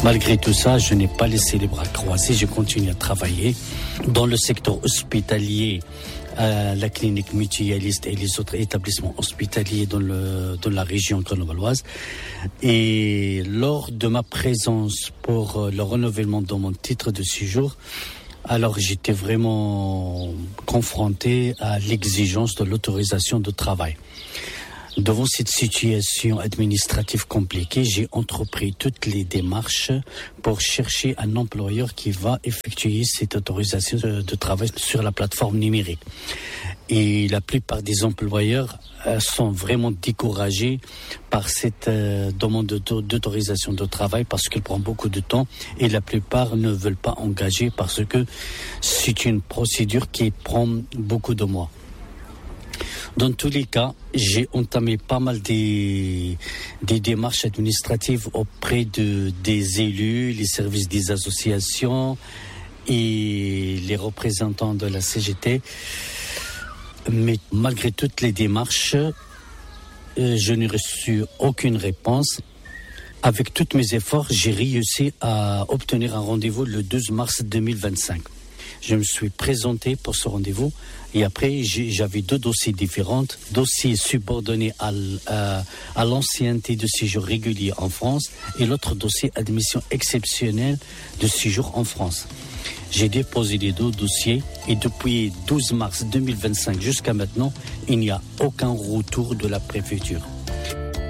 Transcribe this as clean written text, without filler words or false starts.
Malgré tout ça, je n'ai pas laissé les bras croisés, je continue à travailler dans le secteur hospitalier, la clinique mutualiste et les autres établissements hospitaliers dans la région grenobloise. Et lors de ma présence pour le renouvellement de mon titre de séjour, alors j'étais vraiment confronté à l'exigence de l'autorisation de travail. Devant cette situation administrative compliquée, j'ai entrepris toutes les démarches pour chercher un employeur qui va effectuer cette autorisation de travail sur la plateforme numérique. Et la plupart des employeurs sont vraiment découragés par cette demande d'autorisation de travail parce qu'elle prend beaucoup de temps et la plupart ne veulent pas engager parce que c'est une procédure qui prend beaucoup de mois. Dans tous les cas, j'ai entamé pas mal des démarches administratives auprès des élus, les services des associations et les représentants de la CGT. Mais malgré toutes les démarches, je n'ai reçu aucune réponse. Avec tous mes efforts, j'ai réussi à obtenir un rendez-vous le 12 mars 2025. Je me suis présenté pour ce rendez-vous et après j'avais deux dossiers différents, dossier subordonné à l'ancienneté de séjour régulier en France et l'autre dossier admission exceptionnelle de séjour en France. J'ai déposé les deux dossiers et depuis 12 mars 2025 jusqu'à maintenant, il n'y a aucun retour de la préfecture.